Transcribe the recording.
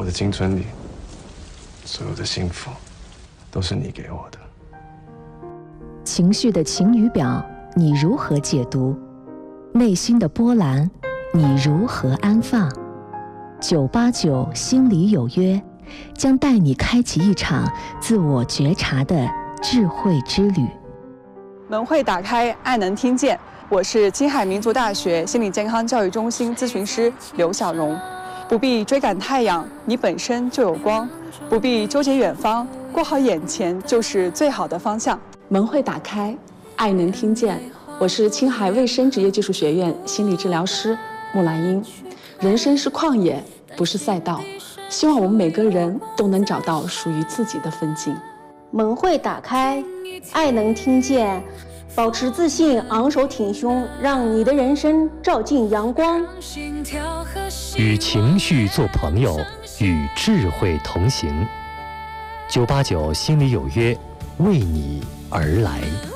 我的青春里，所有的幸福，都是你给我的。 情绪的晴雨表，你如何解读？内心的波澜，你如何安放？989心里有约，将带你开启一场自我觉察的智慧之旅。 门会打开，爱能听见。我是青海民族大学心理健康教育中心咨询师刘晓荣。不必追赶太阳，你本身就有光；不必纠结远方，过好眼前就是最好的方向。 门会打开，爱能听见。我是青海卫生职业技术学院心理治疗师木兰英。人生是旷野，不是赛道。希望我们每个人都能找到属于自己的风景。 门会打开，爱能听见。保持自信，昂首挺胸，让你的人生照进阳光。 与情绪做朋友，与智慧同行。989心里有约，为你而来。